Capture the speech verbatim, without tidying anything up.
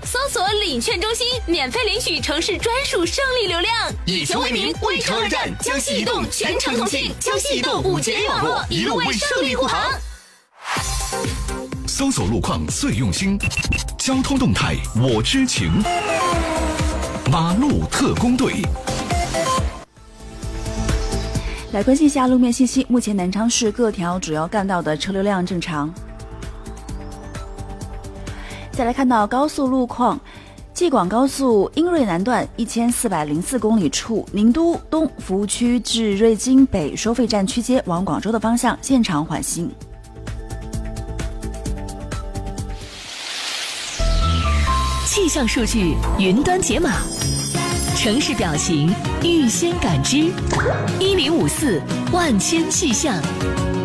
搜索领券中心，免费领取城市专属胜利流量。 以球为名，为城而战。江西移动全程通信，江西移动五 G 网络，一路为胜利护航。 搜索路况最用心，交通动态我知情。马路特工队。 来关心一下路面信息，目前南昌市各条主要干道的车流量正常。再来看到高速路况，济广高速英瑞南段一千四百零四公里处，宁都东服务区至瑞金北收费站区间往广州的方向现场缓行。 气象数据云端解码，城市表情预先感知，一零五四万千气象。